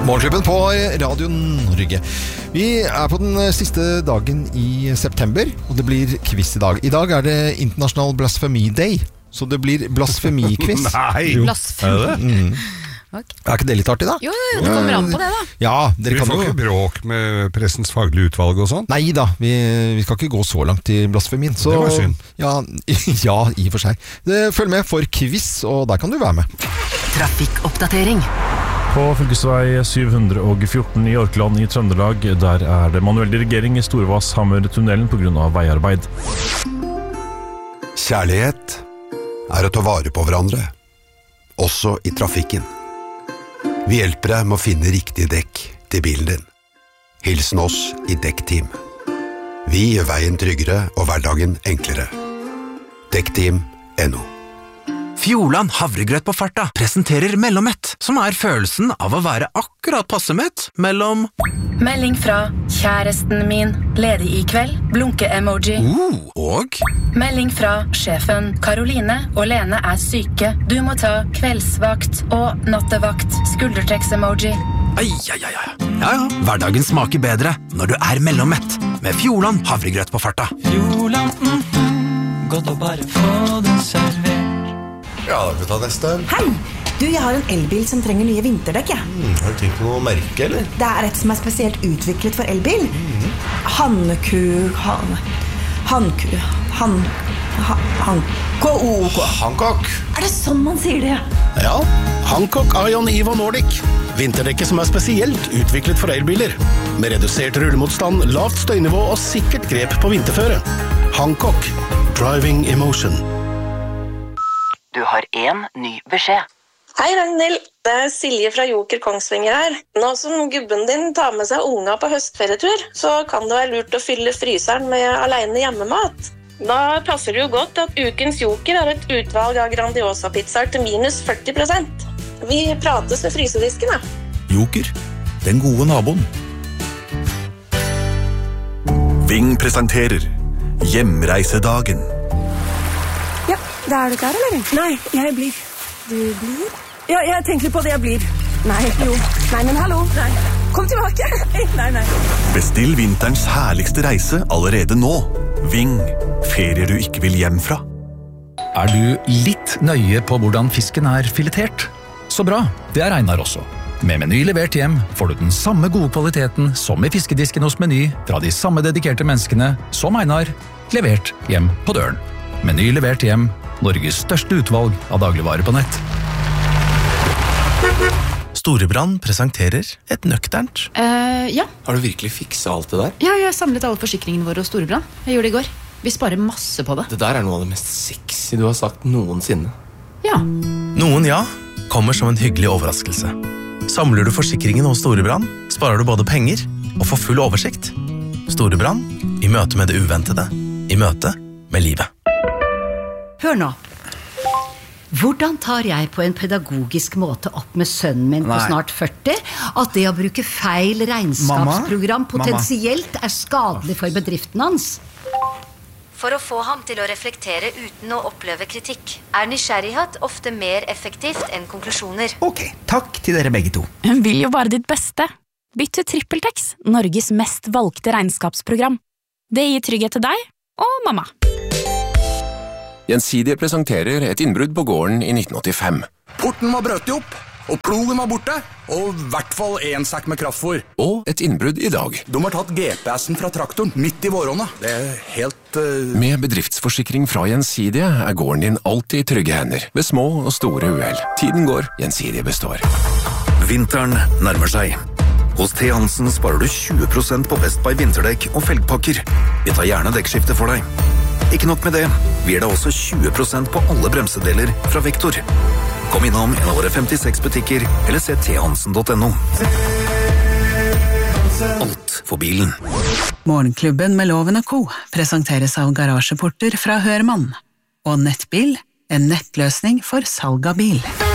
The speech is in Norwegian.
Morgenklubben på Radio Norge. Vi på den siste dagen I september, og det blir quiz I dag. I dag det International Blasphemy Day, så det blir blasfemi-quiz. Nei! Blasfemi. Okay. Ikke det litt artig da? Jo, det kommer an på det da. Ja, dere kan jo... Vi får ikke bråk med pressens faglige utvalg og sånn? Nei da, vi skal ikke gå så langt I blasfemien. Så, det var synd. Ja, I og for seg. Følg med for quiz, og der kan du være med. Trafikkoppdatering. På fylkesvei 714 I Orkland I Trøndelag, der det manuell dirigering I Storvass-Hammer-tunnelen på grunn av veiarbeid. Kjærlighet å ta vare på hverandre, også I trafikken. Vi hjelper deg med å finne riktig dekk til bilen din. Hilsen oss I Dekkteam. Vi gjør veien tryggere og hverdagen enklere. Dekkteam.no. Fjordland havregrøt på farta presenterer Mellommett, som følelsen av å være akkurat passe mett mellom... Melding fra kjæresten min, ledig I kveld, blunke-emoji. Og? Melding fra sjefen, Karoline og Lene syke. Du må ta kveldsvakt og nattevakt, skuldertrekks-emoji. Ja, hverdagen smaker bedre når du Mellommett, med Fjordland havregrøt på farta. Fjordland, godt å bare få det servert. Ja, da kan vi ta neste. Hei! Du, jeg har en elbil som trenger nye vinterdekk, ja. Har du tenkt på noe merke, eller? Det et som spesielt utviklet for elbil. Hancock. Det sånn man sier det? Ja, Hancock Ion Evo Nordic. Vinterdekket som spesielt utviklet for elbiler. Med redusert rullemotstand, lavt støynivå og sikkert grep på vinterføre. Hancock. Driving emotion. Du har en ny beskjed. Hei Ragnhild, det Silje fra Joker Kongsvinger her. Nå som gubben din tar med seg unga på høstferietur, så kan det være lurt å fylle fryseren med alene hjemmemat. Da passer det jo godt at ukens Joker har et utvalg av Grandiosa-pizzaer til minus 40%. Vi prates ved frysedisken, da. Joker, den gode naboen. Ving presenterer Hjemreisedagen. Ja, det du ikke her, eller? Nei, jeg blir. Du blir? Ja, jeg tenker på det jeg blir. Nei, jo. Nei, men hallo. Nei. Kom tilbake. Nei. Bestill vinterens herligste reise allerede nå. Ving. Ferier du ikke vil hjem fra. Du litt nøye på hvordan fisken filetert? Så bra, det Einar også. Med Meny levert hjem får du den samme gode kvaliteten som I fiskedisken hos Meny fra de samme dedikerte menneskene som Einar, levert hjem på døren. Meny levert hjem, Norges største utvalg av dagligvarer på nett. Storebrand presenterer et nøkternt. Ja. Har du virkelig fikset alt det der? Ja, jeg samlet alle forsikringene våre hos Storebrand. Jeg gjorde det I går. Vi sparer masse på det. Det der noe av det mest sexy du har sagt noensinne. Ja. Noen ja, kommer som en hyggelig overraskelse. Samler du forsikringen hos Storebrand, sparer du både penger og får full oversikt. Storebrand, I møte med det uventede, I møte med livet. Hør nå. Hvordan tar jeg på en pedagogisk måte opp med sønnen min på snart 40 at det å bruke feil regnskapsprogram potensielt skadelig for bedriften hans? For å få ham til å reflektere uten å oppleve kritikk, nysgjerrighet ofte mer effektivt enn konklusjoner. Ok, takk til dere begge to. Hun vil jo bare ditt beste. Bytt til TrippelTex, Norges mest valgte regnskapsprogram. Det gir trygghet til deg og mamma. Gjensidige presenterer et innbrudd på gården I 1985. Porten var brøtet opp, og plogen var borte, og I hvert fall en sekk med kraftfôr. Og et innbrudd I dag. De har tatt GPS-en fra traktoren midt I vårhånda. Det helt... Med bedriftsforsikring fra Gjensidige gården din alltid I trygge hender, ved små og store uheld. Tiden går, Gjensidige består. Vinteren nærmer seg. Hos T. Hansen sparer du 20% på Best Buy vinterdekk og felgpakker. Vi tar gjerne dekkskifte for deg. Ikke nok med det, vi gir deg også 20% på alle bremsedeler fra Vektor. Kom innom en av våre 56 butikker, eller se thansen.no. Alt for bilen. Morgenklubben med Loven & Co. presenteres av garasjeporter fra Hørmann. Og Nettbil, en nettløsning for salg av bil.